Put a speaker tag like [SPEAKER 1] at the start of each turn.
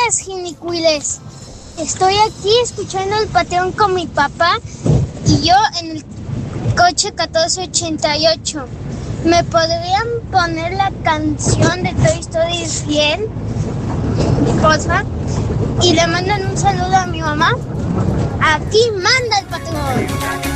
[SPEAKER 1] días, Jinicuiles. Estoy aquí escuchando el Patreon con mi papá y yo en el coche 1488. ¿Me podrían poner la canción de Toy Story 100? Porfa. Y le mandan un saludo a mi mamá. Aquí manda el Patreon.